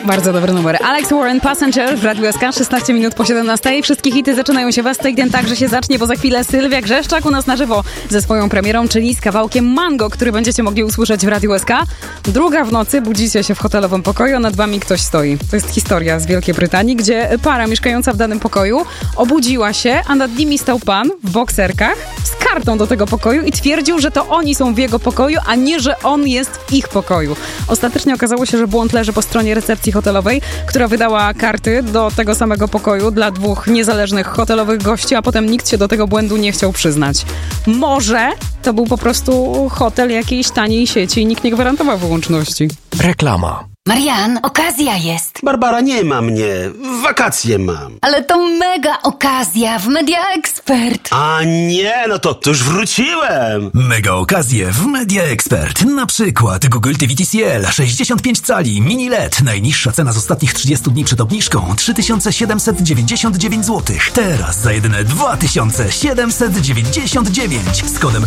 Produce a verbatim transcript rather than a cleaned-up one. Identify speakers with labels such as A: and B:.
A: Bardzo dobry numer. Alex Warren, Passenger w Radiu S K, szesnaście minut po siedemnastej. Wszystkie hity zaczynają się was. Ten także się zacznie, bo za chwilę Sylwia Grzeszczak u nas na żywo ze swoją premierą, czyli z kawałkiem Mango, który będziecie mogli usłyszeć w Radiu S K. Druga w nocy, budzicie się w hotelowym pokoju, a nad wami ktoś stoi. To jest historia z Wielkiej Brytanii, gdzie para mieszkająca w danym pokoju obudziła się, a nad nimi stał pan w bokserkach z kartą do tego pokoju i twierdził, że to oni są w jego pokoju, a nie, że on jest w ich pokoju. Ostatecznie okazało się, że błąd leży po stronie recepcji hotelowej, która wydała karty do tego samego pokoju dla dwóch niezależnych hotelowych gości, a potem nikt się do tego błędu nie chciał przyznać. Może to był po prostu hotel jakiejś taniej sieci i nikt nie gwarantował wyłączności.
B: Reklama.
C: Marian, okazja jest.
D: Barbara, nie ma mnie. Wakacje mam.
C: Ale to mega okazja w Media Expert.
D: A nie, no to, to już wróciłem.
E: Mega okazje w Media Expert. Na przykład Google T V T C L sześćdziesiąt pięć cali mini L E D. Najniższa cena z ostatnich trzydziestu dni przed obniżką trzy tysiące siedemset dziewięćdziesiąt dziewięć złotych. Teraz za jedyne dwa tysiące siedemset dziewięćdziesiąt dziewięć z kodem